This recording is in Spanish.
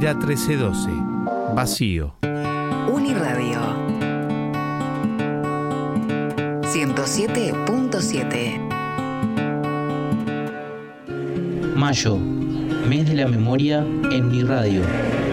Pereira 1312. Vacío. Uniradio 107.7. Mayo, mes de la memoria en Uniradio.